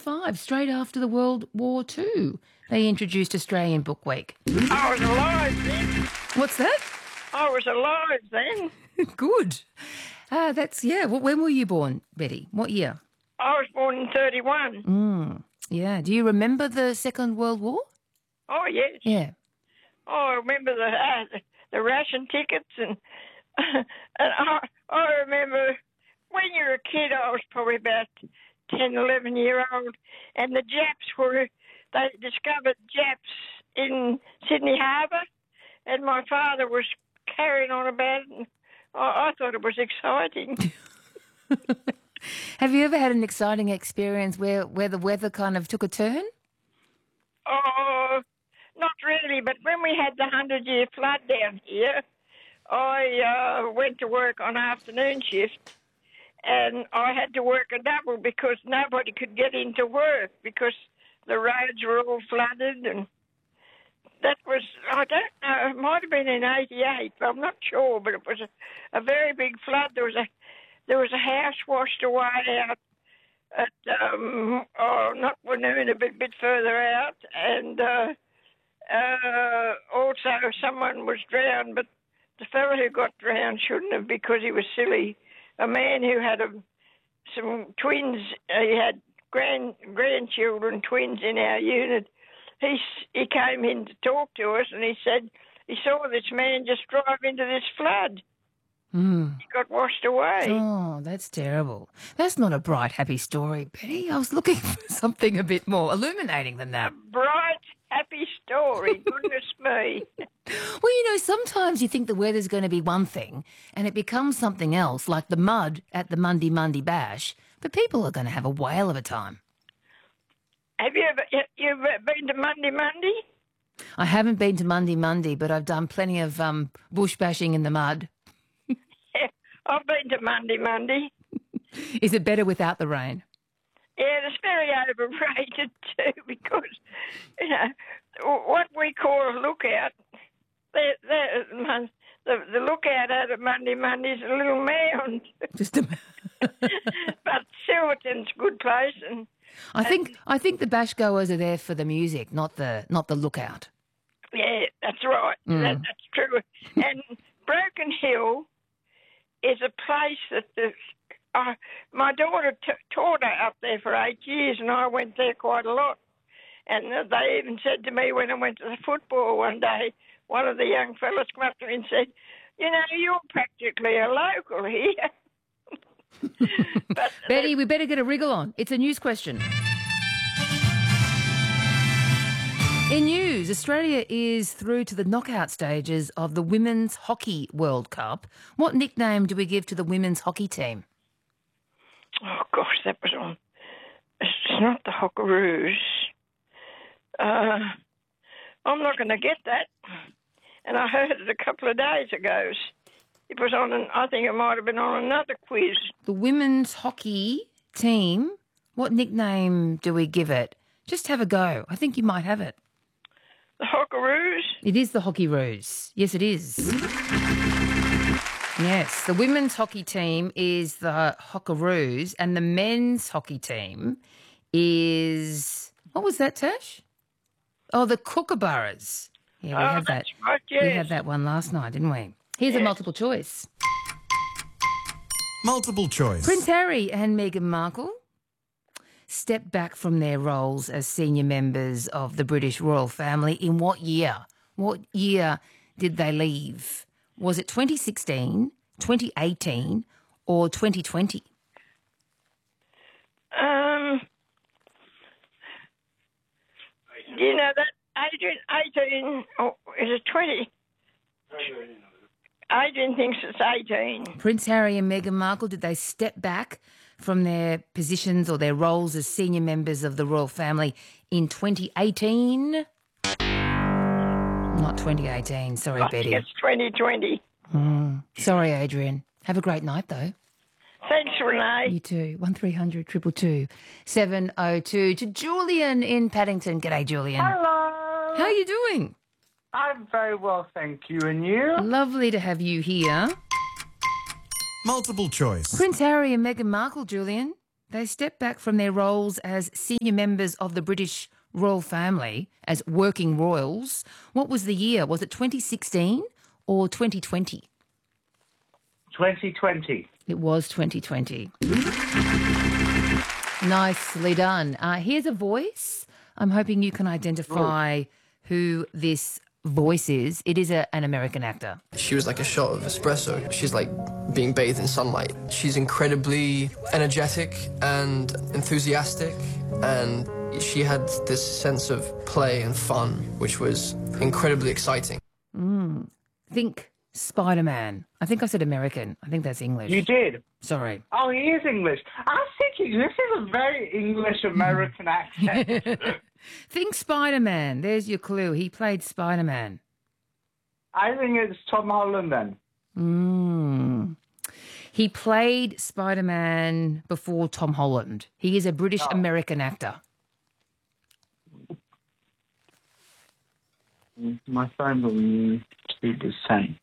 1945, straight after the World War II. They introduced Australian Book Week. I was alive then. What's that? I was alive then. Good. When were you born, Betty? What year? I was born in 31. Yeah. Do you remember the Second World War? Oh, yes. Yeah. Oh, I remember the ration tickets and I remember when you were a kid, I was probably about 10, 11-year-old, and the they discovered Japs in Sydney Harbour, and my father was carrying on about it, and I thought it was exciting. Have you ever had an exciting experience where the weather kind of took a turn? Oh, not really, but when we had the 100-year flood down here, I went to work on afternoon shift, and I had to work a double because nobody could get into work because the roads were all flooded, and that was, I don't know, it might have been in 88, but I'm not sure, but it was a very big flood. There was a house washed away out at, not Woonona, but a bit further out, and also someone was drowned, but the fellow who got drowned shouldn't have because he was silly. A man who had some twins, he had grandchildren, twins in our unit. He came in to talk to us, and he said he saw this man just drive into this flood. He got washed away. Oh, that's terrible. That's not a bright, happy story, Betty. I was looking for something a bit more illuminating than that. A bright, happy story. Goodness me. Well, sometimes you think the weather's going to be one thing and it becomes something else, like the mud at the Monday Bash, but people are going to have a whale of a time. Have you ever been to Monday? I haven't been to Monday, but I've done plenty of bush bashing in the mud. Yeah, I've been to Monday. Is it better without the rain? Yeah, it's very overrated too because, what we call a lookout, the lookout out at Monday is a little mound. Just a But Silverton's a good place. And I think the bash goers are there for the music, not the lookout. Yeah, that's right. That's true. And Broken Hill is a place that my daughter taught up there for 8 years, and I went there quite a lot. And they even said to me when I went to the football one day, one of the young fellas came up to me and said, you're practically a local here. But Betty, we better get a wriggle on. It's a news question. In news, Australia is through to the knockout stages of the Women's Hockey World Cup. What nickname do we give to the women's hockey team? Oh, gosh, that was on. It's not the Hockeroos. I'm not going to get that. And I heard it a couple of days ago. It was on, I think it might have been on another quiz. The women's hockey team, what nickname do we give it? Just have a go. I think you might have it. The Hockeroos? It is the Hockeroos. Yes, it is. Yes, the women's hockey team is the Hockeroos and the men's hockey team is... What was that, Tash? Oh, the Kookaburras. Yeah, we had that. That's right, yes. We had that one last night, didn't we? Here's a multiple choice. Multiple choice. Prince Harry and Meghan Markle stepped back from their roles as senior members of the British royal family in what year? What year did they leave? Was it 2016, 2018 or 2020? You know that Adrian, or is it 20? Adrian thinks it's 18. Prince Harry and Meghan Markle, did they step back from their positions or their roles as senior members of the royal family in 2018? Not 2018. Sorry, Betty. It's 2020. Sorry, Adrian. Have a great night, though. Thanks, Renee. You too. 1300 222 702. To Julian in Paddington. G'day, Julian. Hello. How are you doing? I'm very well, thank you. And you? Lovely to have you here. Multiple choice. Prince Harry and Meghan Markle, Julian. They stepped back from their roles as senior members of the British royal family as working royals. What was the year? Was it 2016 or 2020? 2020. It was 2020. Nicely done. Here's a voice. I'm hoping you can identify who this voice is. It is an American actor. She was like a shot of espresso. She's like being bathed in sunlight. She's incredibly energetic and enthusiastic, and she had this sense of play and fun, which was incredibly exciting. Think Spider-Man. I think I said American. I think that's English. You did. Sorry. Oh, he is English. I was thinking this is a very English-American accent. Think Spider-Man. There's your clue. He played Spider-Man. I think it's Tom Holland then. He played Spider-Man before Tom Holland. He is a British-American actor. My phone will 2%.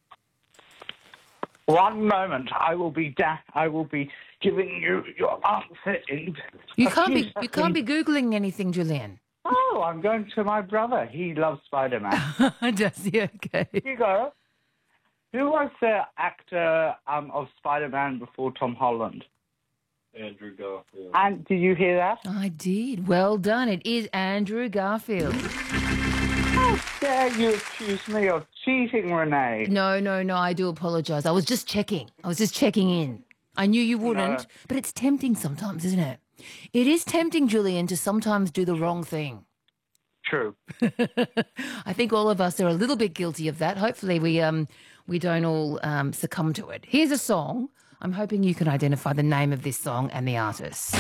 One moment, I will be giving you your answer in. You can't be googling anything, Julian. Oh, I'm going to my brother. He loves Spider-Man. Does he? Okay. Here you go. Who was the actor of Spider-Man before Tom Holland? Andrew Garfield. And did you hear that? I did. Well done. It is Andrew Garfield. How dare you accuse me of cheating, Renee? No. I do apologise. I was just checking. In. I knew you wouldn't, but it's tempting sometimes, isn't it? It is tempting, Julian, to sometimes do the wrong thing. True. I think all of us are a little bit guilty of that. Hopefully we don't all succumb to it. Here's a song. I'm hoping you can identify the name of this song and the artist.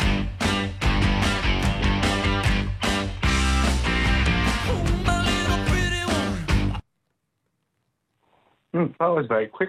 That was very quick.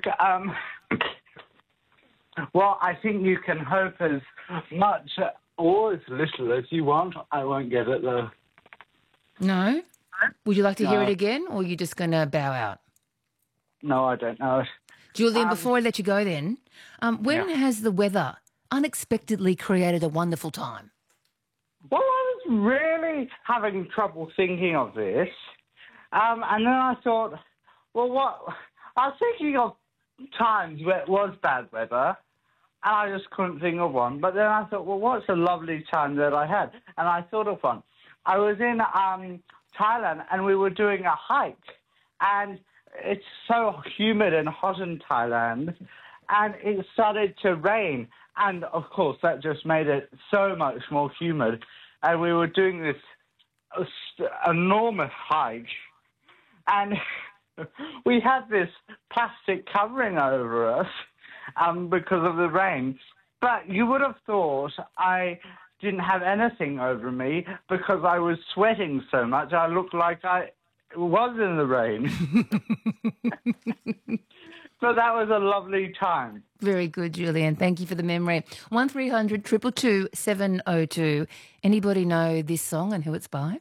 Well, I think you can hope as much or as little as you want. I won't get it, though. No? Would you like to hear No. it again, or are you just going to bow out? No, I don't know it. Julian, before I let you go then, when has the weather unexpectedly created a wonderful time? Well, I was really having trouble thinking of this. And then I thought, well, what? I was thinking of times where it was bad weather, and I just couldn't think of one. But then I thought, well, what's a lovely time that I had? And I thought of one. I was in Thailand, and we were doing a hike, and it's so humid and hot in Thailand, and it started to rain. And, of course, that just made it so much more humid. And we were doing this enormous hike, and we had this plastic covering over us because of the rain. But you would have thought I didn't have anything over me because I was sweating so much. I looked like I was in the rain. So that was a lovely time. Very good, Julian. Thank you for the memory. 1300 222 702. Anybody know this song and who it's by?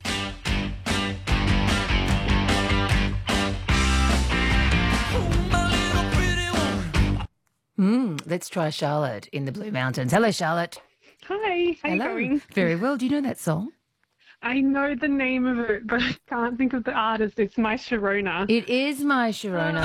Let's try Charlotte in the Blue Mountains. Hello, Charlotte. Hi, how you going? Very well. Do you know that song? I know the name of it, but I can't think of the artist. It's My Sharona. It is My Sharona.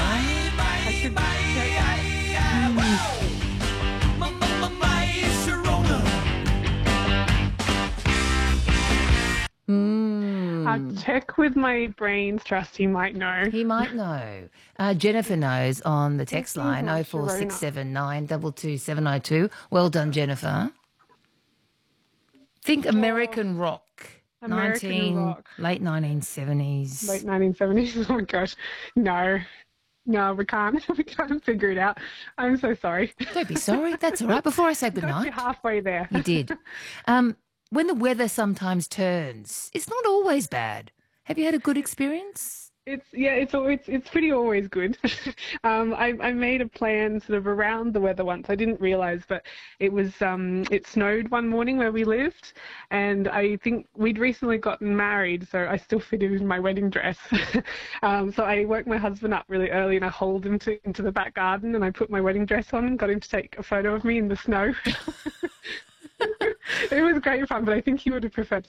I'll check with my brains trust. He might know. He might know. Jennifer knows on the text line, My 04679 22702. Well done, Jennifer. Think American rock. American rock. Late 1970s. Late 1970s. Oh my gosh. No, we can't. We can't figure it out. I'm so sorry. Don't be sorry. That's all right. Before I say Got goodnight. you halfway there. You did. When the weather sometimes turns, it's not always bad. Have you had a good experience? It's pretty always good. I made a plan sort of around the weather once. I didn't realise, but it was it snowed one morning where we lived, and I think we'd recently gotten married, so I still fitted in my wedding dress. So I woke my husband up really early, and I hauled him into the back garden, and I put my wedding dress on and got him to take a photo of me in the snow. It was great fun, but I think he would have preferred